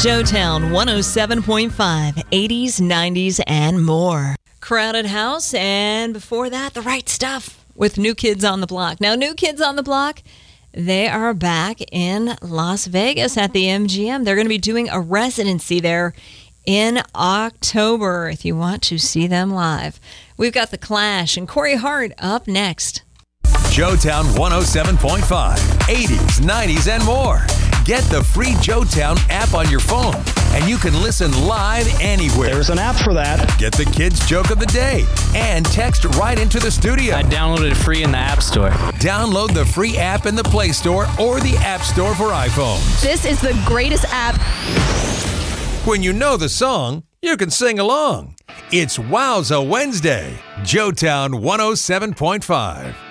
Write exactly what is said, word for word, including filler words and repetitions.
Joetown one oh seven point five, eighties, nineties, and more. Crowded House, and before that, The Right Stuff with New Kids on the Block. Now, New Kids on the Block, they are back in Las Vegas at the M G M. They're going to be doing a residency there in October if you want to see them live. We've got The Clash and Corey Hart up next. Joetown one oh seven point five, eighties, nineties, and more. Get the free Joetown app on your phone, and you can listen live anywhere. There's an app for that. Get the kids' joke of the day and text right into the studio. I downloaded it free in the App Store. Download the free app in the Play Store or the App Store for iPhones. This is the greatest app. When you know the song, you can sing along. It's Wowza Wednesday. Joetown one oh seven point five.